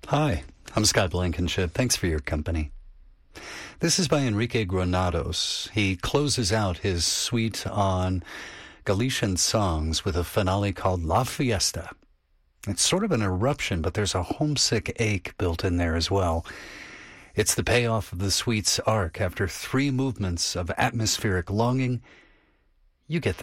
Hi, I'm Scott Blankenship. Thanks for your company. This is by Enrique Granados. He closes out his suite on Galician songs with a finale called La Fiesta. It's sort of an eruption, but there's a homesick ache built in there as well. It's the payoff of the suite's arc after 3 movements of atmospheric longing. You get the